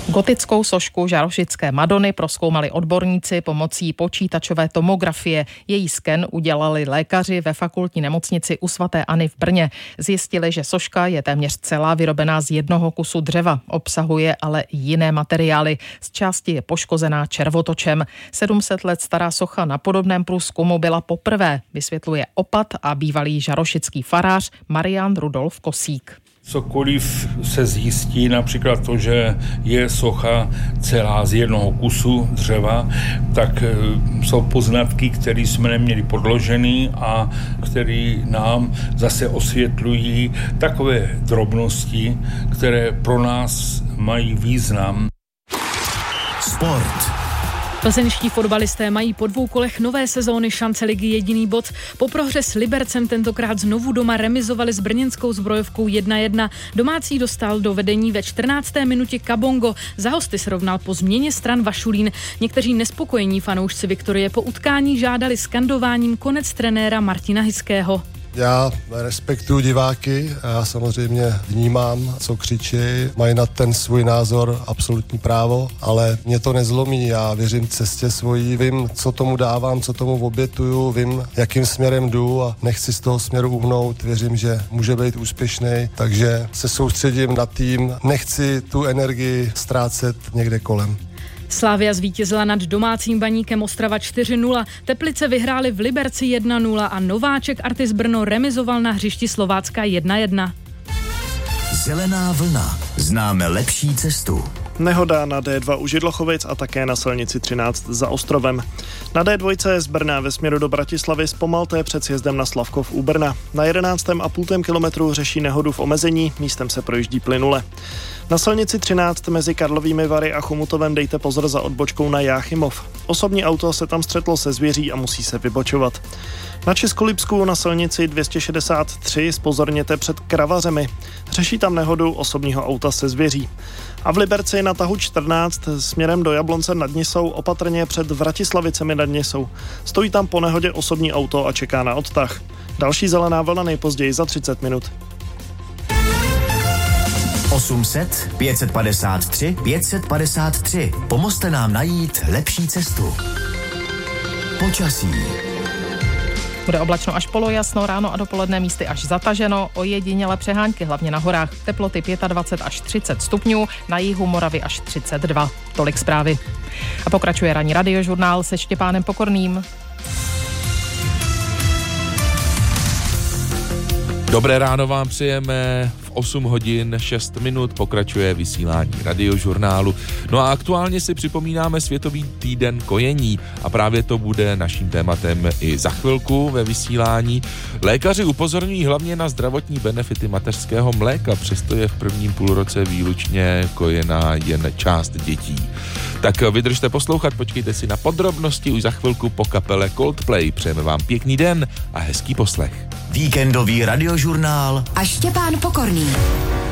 Gotickou sošku žarošické Madony prozkoumali odborníci pomocí počítačové tomografie. Její sken udělali lékaři ve fakultní nemocnici u svaté Anny v Brně. Zjistili, že soška je téměř celá vyrobená z jednoho kusu dřeva. Obsahuje ale i jiné materiály. Z části je poškozená červotočem. 700 let stará socha na podobném průzkumu byla poprvé, vysvětluje opat a bývalý žarošický farář Marián Rudolf Kosík. Cokoliv se zjistí, například to, že je socha celá z jednoho kusu dřeva, tak jsou poznatky, které jsme neměli podložený a které nám zase osvětlují takové drobnosti, které pro nás mají význam. Sport. Plzeňští fotbalisté mají po 2 kolech nové sezóny šance ligy jediný bod. Po prohře s Libercem tentokrát znovu doma remizovali s brněnskou Zbrojovkou 1-1. Domácí dostal do vedení ve 14. minutě Kabongo. Za hosty srovnal po změně stran Vašulín. Někteří nespokojení fanoušci Viktorie po utkání žádali skandováním konec trenéra Martina Hyského. Já respektuju diváky, já samozřejmě vnímám, co křičí, mají na ten svůj názor absolutní právo, ale mě to nezlomí, já věřím cestě svojí, vím, co tomu dávám, co tomu obětuju, vím, jakým směrem jdu a nechci z toho směru uhnout, věřím, že může být úspěšný, takže se soustředím na tým, nechci tu energii ztrácet někde kolem. Slavia zvítězila nad domácím Baníkem Ostrava 4-0, Teplice vyhrály v Liberci 1-0 a nováček Artis Brno remizoval na hřišti Slovácka 1-1. Zelená vlna. Známe lepší cestu. Nehoda na D2 u Židlochovic a také na silnici 13 za Ostrovem. Na D2 z Brna ve směru do Bratislavy zpomalte před sjezdem na Slavkov u Brna. Na 11,5 kilometru řeší nehodu v omezení, místem se projíždí plynule. Na silnici 13 mezi Karlovými Vary a Chomutovem dejte pozor za odbočkou na Jáchymov. Osobní auto se tam střetlo se zvěří a musí se vybočovat. Na Českolipsku na silnici 263 zpozorněte před Kravařemi. Řeší tam nehodu osobního auta se zvěří. A v Liberci na tahu 14 směrem do Jablonce nad Nisou opatrně před Vratislavicemi nad Nisou. Stojí tam po nehodě osobní auto a čeká na odtah. Další zelená vlna nejpozději za 30 minut. 800 553 553. Pomozte nám najít lepší cestu. Počasí. Bude oblačno až polojasno, ráno a dopoledne místy až zataženo, ojedinělé přehánky, hlavně na horách. Teploty 25 až 30 stupňů, na jihu Moravy až 32. Tolik zprávy. A pokračuje ranní radiožurnál se Štěpánem Pokorným. Dobré ráno vám přejeme. V 8 hodin 6 minut pokračuje vysílání radiožurnálu. No a aktuálně si připomínáme Světový týden kojení a právě to bude naším tématem i za chvilku ve vysílání. Lékaři upozorňují hlavně na zdravotní benefity mateřského mléka, přesto je v prvním půlroce výlučně kojená jen část dětí. Tak vydržte poslouchat, počkejte si na podrobnosti už za chvilku po kapele Coldplay. Přejeme vám pěkný den a hezký poslech. Víkendový radiožurnál a Štěpán Pokorný.